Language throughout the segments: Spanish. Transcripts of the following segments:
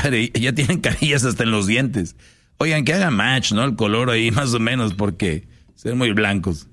ya tienen carillas hasta en los dientes. Oigan, que haga match, ¿no? El color ahí más o menos, porque son muy blancos.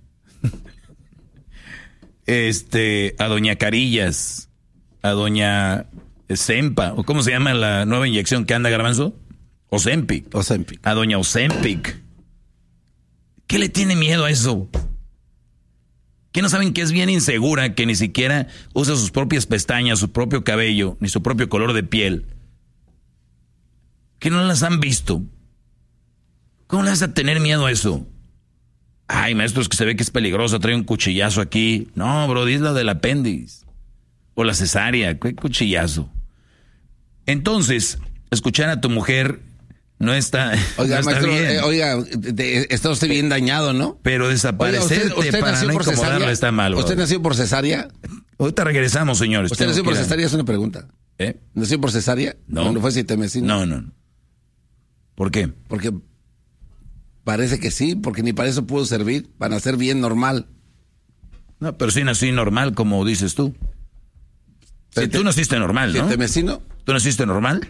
A doña Carillas, a doña Zempa, o ¿cómo se llama la nueva inyección que anda, Garbanzo? Ozempic. A doña Ozempic. ¿Qué le tiene miedo a eso? ¿Qué no saben que es bien insegura, que ni siquiera usa sus propias pestañas, su propio cabello, ni su propio color de piel? ¿Qué no las han visto? ¿Cómo le vas a tener miedo a eso? Ay, maestro, es que se ve que es peligroso, trae un cuchillazo aquí. No, bro, es la del apéndice. O la cesárea, ¿qué cuchillazo? Entonces, escuchar a tu mujer no está, oiga, no está maestro, bien. Está usted bien dañado, ¿no? Pero desaparecerte usted para no incomodarla está mal, bro. ¿Usted nació por cesárea? Ahorita regresamos, señores. ¿Usted nació por cesárea? Es una pregunta. ¿Nació por cesárea? No. ¿No fue sitemesino? No. ¿Por qué? Porque parece que sí, porque ni para eso pudo servir, para nacer bien normal. No, pero sí nací normal, como dices tú. Sí, tú naciste normal, ¿no? ¿Sitemesino? ¿Tú naciste normal?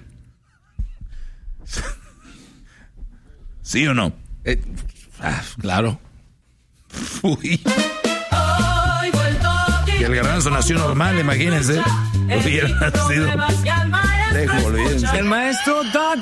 ¿Sí o no? Claro. Uy. Y el Garbanzo nació normal, imagínense. Hubiera nacido. Olvídense. El maestro